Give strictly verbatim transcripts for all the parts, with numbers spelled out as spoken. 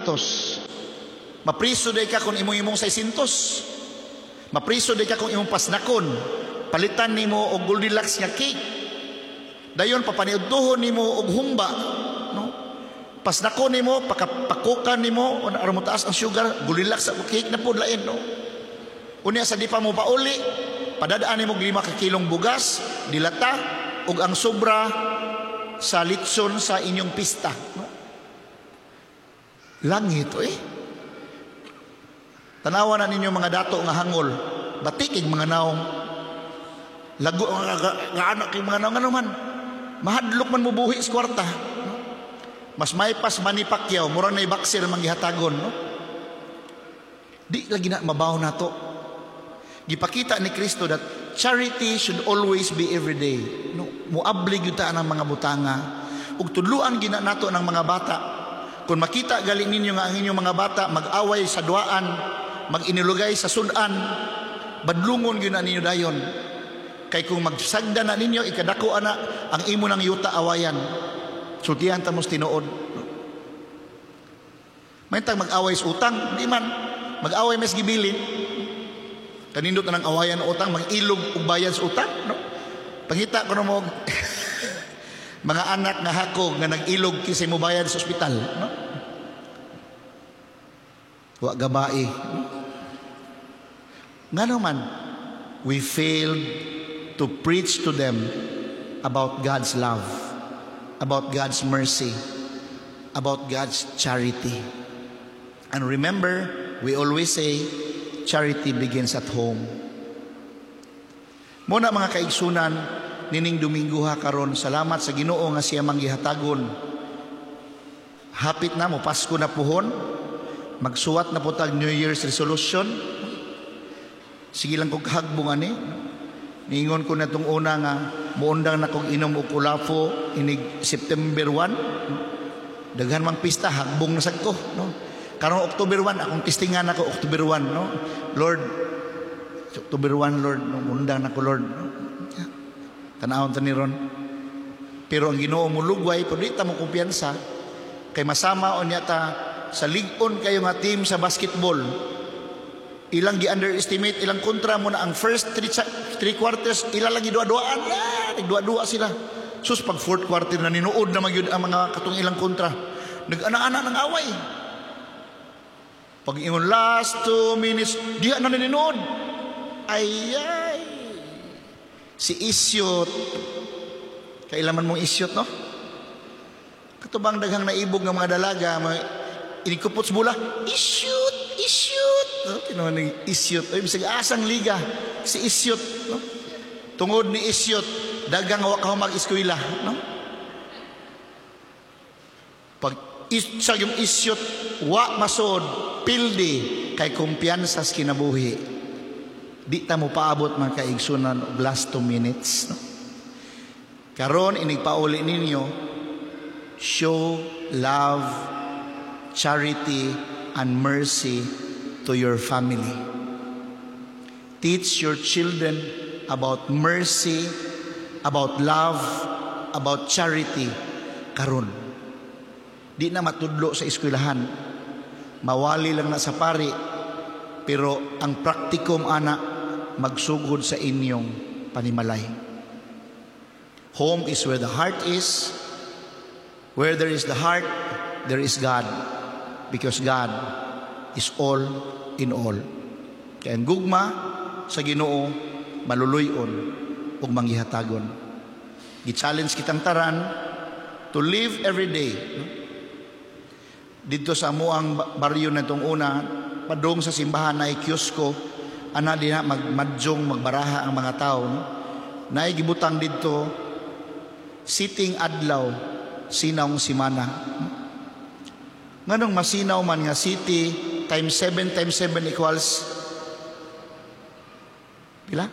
quinientos. Mapriso day ka kung imong imong seiscientos. Mapriso day ka kung imong pasnakon. Palitan nimo og Goldilocks nga cake. Dayon papaniudtohon nimo og humba, no? Pasnakon nimo, pakapakukan nimo, aron mo taas ang sugar, Goldilocks sa cake na pud lain, no? Unya sa di pa mo pauli, padadaan nimo lima ka kilong bugas, dilata ug ang sobra sa litson sa inyong pista, no? Langit eh. Tanawa na ninyo mga dato nga hangol, batikig mga naong, lago nga, nga, nga anak yung mga naong, ano man, mahadlok man mubuhi sa kwarta, no? Mas may pas Manny Pacquiao, murang na ibaksir manggihatagon, no? Di lagi na mabaw na to. Gipakita ni Kristo that charity should always be every day, no? Muablig yuta ang mga butanga, ug tudluan gina nato ng mga bata. Kung makita galing ninyo nga ang inyong mga bata mag-away sa duaan, mag-inilugay sa sudan, badlungon yun na ninyo dayon. Kay kung magsagda na ninyo, ikadako ana ang imo ng yuta awayan. Sultihan ta mos tinuod. May tang mag-away sa utang, di man. Mag-away mes gibilin. Kanindot na ng awayan o utang, mag-ilog ug bayan sa utang, no? Pangita ko na mo, mga anak nga hakog nga nag-ilog kisay mo bayan sa ospital, no? Wa gabai, no? Nga naman, we failed to preach to them about God's love, about God's mercy, about God's charity. And remember, we always say, charity begins at home. Muna mga kaigsunan, nining Domingo ha karon, salamat sa Ginoo nga siya manggihatagon. Hapit na mo, Pasko na puhon, magsuwat na po tag New Year's resolution. Sige lang kong hagbong ani. Ningon ko na itong una nga, muundang na kong inom o kulafo, inig September first. Daghan mang pista, hagbong na sad ko, no? Karong October first, akong testingan ako October first, no? Lord, October first, Lord, no? Muundang na ko, Lord, no? Tanawon ta ni ron. Pero ang Ginoo mo lugway, pwede ta mo kumpiyansa, kay masama o niya ta sa ligon kayo nga team sa basketball. Ilang gi-underestimate, ilang kontra mo na ang first three, three quarters, ilang lagi dua-duaan, ah, nagdua-dua sila. Sus, pag fourth quarter na ninuod na magyud ang mga katong ilang kontra, nag-ana-ana ng away. Pag ingon last two minutes, diha na ninuod. Ay, ay. Si Isyot, kailaman mong Isyot, no? Katubang daghang naibog ng mga dalaga, mga inikupot sa bula, Isyot, Isyot. No? Kinuha ng Isyot. Ay, bisag asang liga, si Isyot. No? Tungod ni Isyot, dagang wak ka mag-eskwela. No? Pag isa yung Isyot, wa masod, pildi, kay kumpiyansa sa kinabuhi. Di ta mo paabot mga kaigsunan of last two minutes. No? Karon, inigpauli ninyo, show love, charity, and mercy to your family. Teach your children about mercy, about love, about charity. Karon, di na matudlo sa eskwelahan. Mawali lang na sa pari. Pero ang praktikum anak, magsugod sa inyong panimalay. Home is where the heart is. Where there is the heart, there is God. Because God is all in all. Kaya ang gugma sa Ginoo, maluluyon ug manghihatagon. Gi-challenge kitang taran to live every day. Dito sa amuang baryo na itong una, padung sa simbahan na kiosko, ana din na magmadjong, magbaraha ang mga tao. No? Naigibutang dito, sitting adlaw, sinawng simana. Nganong masinaw man nga city, times seven times seven equals, pila?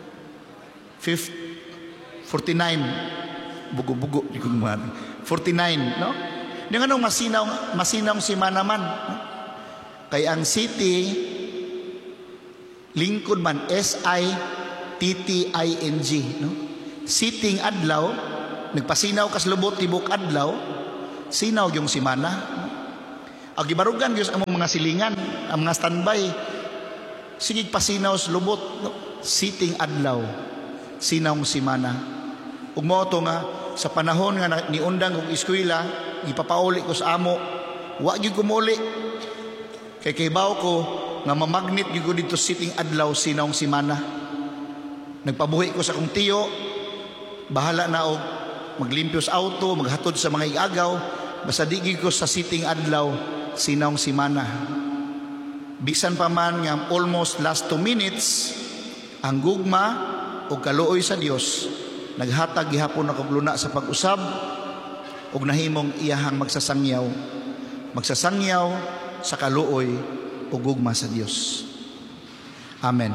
forty-nine. Bugo-bugo. forty-nine, no? Yung anong masinaw, masinaw simana man. No? Kaya ang city, lingkod man, S I T T I N G. No? Sitting adlaw, nagpasinaw kas lubot tibok adlaw, sinaw yung simana. Ag gibarugan gyud among mga silingan, ang mga standby. Sige pasinaw sa lubot, no? Siting adlaw, sinawng simana. Ug mao to nga sa panahon nga niundang og eskwela, gipapauli ko sa amo, wa gyud ko muli. Kay kaybaw ko nga mamagnet gyud ko dito siting adlaw, sinawng simana. Nagpabuhi ko sa kong tiyo, bahala na og maglimpyo sa auto, maghatod sa mga igagaw, basta di gyud ko sa siting adlaw, sinawng simana. Bisan pa man nga almost last two minutes, ang gugma o kaluoy sa Dios naghatag gihapon ako luna sa pag-usab ug nahimong iyahang magsasangyaw magsasangyaw sa kaluoy o gugma sa Dios. Amen.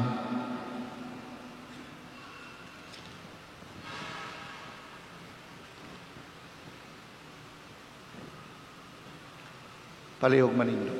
Palihog manindo.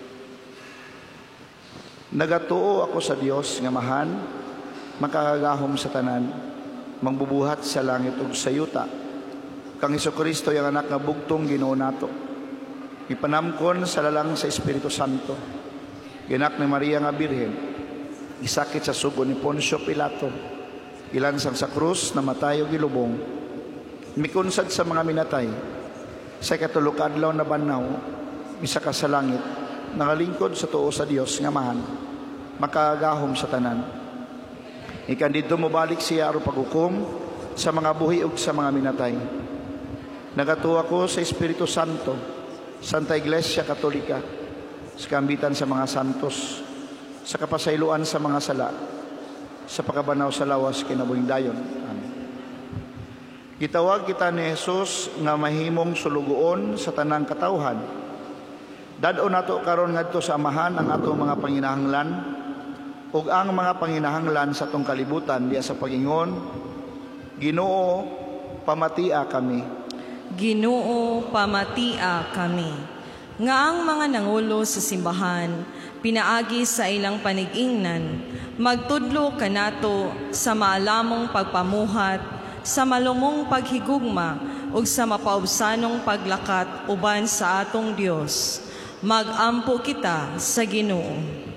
Nagatuo ako sa Dios nga mahan, makagagahom sa tanan, mangbubuhat sa langit ug sa yuta. Kang Hesukristo yung anak nga bugtong Ginoo nato. Ipanamkon sa lalang sa Espiritu Santo. Ginak ni Maria nga Birhen, isakit sa sugo ni Poncio Pilato, ilansang sa krus, namatay ug gilubong. Mikunsad sa mga minatay, sa katulok adlaw na bannaw, misaka sa langit, nakalingkod sa tuo sa Dios nga mahan, makagahom sa tanan. Ikan dito mobalik siya aron paghukom sa mga buhi ug sa mga minatay. Nagatuwa ko sa Espiritu Santo, Santa Iglesia Katolika, sa kambitan sa mga santos, sa kapasayloan sa mga sala, sa pagkabanaw sa lawas kinabuhing dayon. Amen. Gitawag kita ni Jesus nga mahimong sulugoon sa tanang katawhan. Dado nato karon ngadto sa amahan ang atong mga panginahanglan ug ang mga panginahanglan sa atong kalibutan diya sa pagingon. Ginoo, pamatia kami. Ginoo, pamatia kami. Nga ang mga nangulo sa simbahan pinaagi sa ilang panigingnan, magtudlo kanato sa maalamong pagpamuhat, sa malumong paghigugma ug sa mapaubsanong paglakat uban sa atong Dios. Magampo kita sa Ginoo.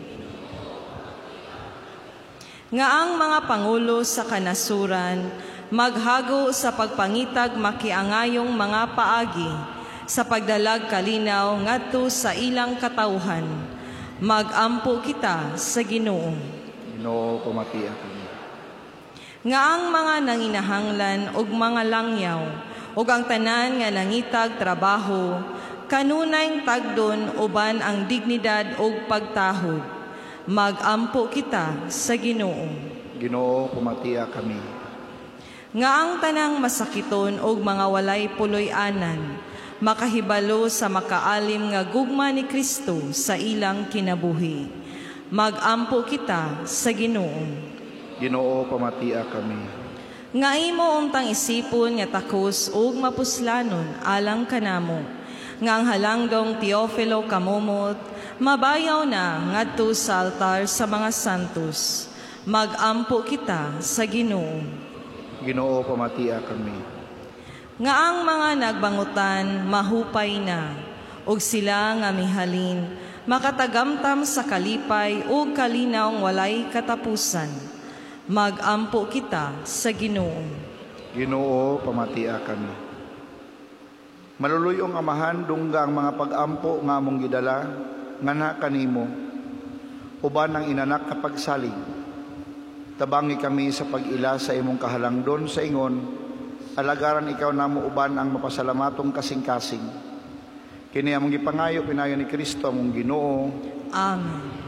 Nga ang mga pangulo sa kanasuran maghago sa pagpangitag makiangayong mga paagi sa pagdalag kalinaw ngadto sa ilang katawhan. Magampo kita sa Ginoo. Ginoo, pamatia kami. Nga ang mga nanginahanglan ug mga langyaw ug ang tanan nga nangitag trabaho kanunay tagdon uban ang dignidad ug pagtahod. Magampo kita sa Ginoo. Ginoo, pamatia kami. Nga ang tanang masakiton ug mga walay puloy-anan makahibalo sa makaalim nga gugma ni Kristo sa ilang kinabuhi. Magampo kita sa Ginoo. Ginoo, pamatia kami. Nga imo untang isipon nga takos ug mapuslanon alang kanamo. Nga ang halanggong Teofilo kamumot, mabayaw na ngadto sa altar sa mga santos. Magampo kita sa Ginoo. Ginoo, pamatia kami. Nga ang mga nagbangutan mahupay na, ug sila nga mihalin, makatagamtam sa kalipay ug kalinaw walay katapusan. Magampo kita sa Ginoo. Ginoo, pamatia kami. Maluluyong amahan, dungga ang mga pag-ampo nga among gidala, nga na kanimo, uban ang inanak kapag salig. Tabangi kami sa pag-ila sa imong kahalangdon sa ingon, alagaran ikaw namo uban ang mapasalamatong kasing-kasing. Kini among gipangayo pinayo ni Kristo among Ginoo. Amen.